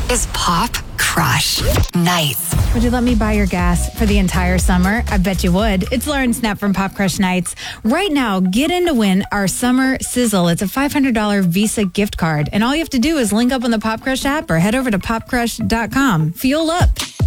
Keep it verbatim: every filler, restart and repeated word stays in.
is Pop Crush Nights. Would you let me buy your gas for the entire summer? I bet you would. It's Lauren Snap from Pop Crush Nights. Right now, get in to win our summer sizzle. It's a five hundred dollars Visa gift card. And all you have to do is link up on the Pop Crush app or head over to pop crush dot com. Fuel up.